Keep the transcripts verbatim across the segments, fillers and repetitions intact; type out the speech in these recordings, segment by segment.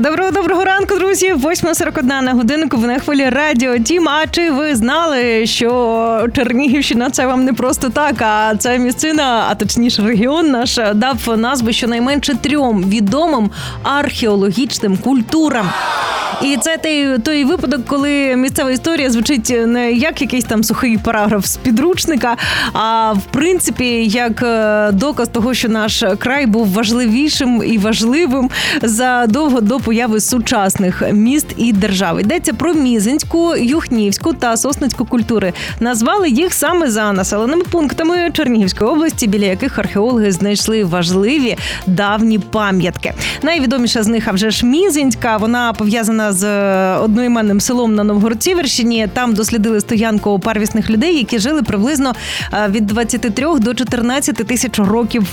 Доброго-доброго ранку, друзі! восьма сорок одна на годинку, ви на хвилі Радіо Тім. А чи ви знали, що Чернігівщина – це вам не просто так, а це місцина, а точніше регіон наш, дав назву щонайменше трьом відомим археологічним культурам. І це той, той випадок, коли місцева історія звучить не як якийсь там сухий параграф з підручника, а в принципі як доказ того, що наш край був важливішим і важливим задовго до появи сучасних міст і держав. Йдеться про Мізинську, Юхнівську та Сосницьку культури. Назвали їх саме за населеними пунктами Чернігівської області, біля яких археологи знайшли важливі давні пам'ятки. Найвідоміша з них, а вже ж Мізинська, вона пов'язана з одноіменним селом на Новгород-Сіверщині. Там дослідили стоянку первісних людей, які жили приблизно від двадцяти трьох до чотирнадцяти тисяч років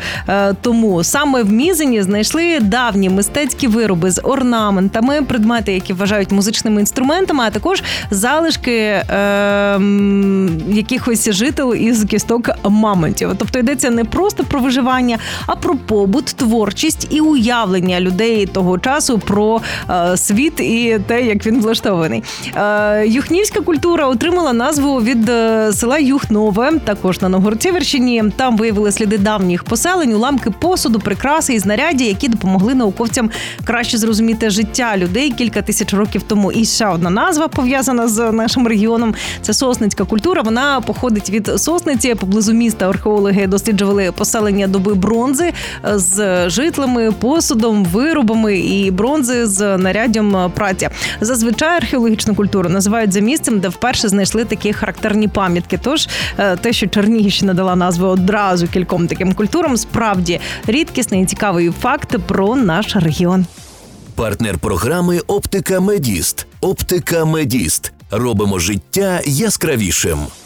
тому. Саме в Мізині знайшли давні мистецькі вироби з орнаментами, предмети, які вважають музичними інструментами, а також залишки е, якихось жител із кісток мамонтів. Тобто йдеться не просто про виживання, а про побут, творчість і уявлення людей того часу про е, світ і те, як він влаштований. Е, Юхнівська культура отримала назву від е, села Юхнове, також на Новгород-Сіверщині. Там виявили сліди давніх поселень, уламки посуду, прикраси і знаряддя, які допомогли науковцям краще зрозуміти життя людей кілька тисяч років тому. І ще одна назва, пов'язана з нашим регіоном, це Сосницька культура. Вона походить від Сосниці. Поблизу міста археологи досліджували поселення доби бронзи з житлами, посудом, виробами і бронзи з наряддям праці. Зазвичай археологічну культуру називають за місцем, де вперше знайшли такі характерні пам'ятки. Тож те, що Чернігівщина дала назву одразу кільком таким культурам, справді рідкісний і цікавий факт про наш регіон. Партнер програми «Оптика Медіст». «Оптика Медіст». Робимо життя яскравішим.